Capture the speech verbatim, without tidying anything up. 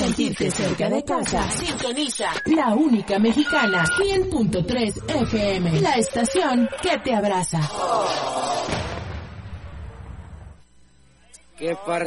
sentirte cerca de casa, sintoniza la única mexicana, cien punto tres F M, la estación que te abraza. Qué par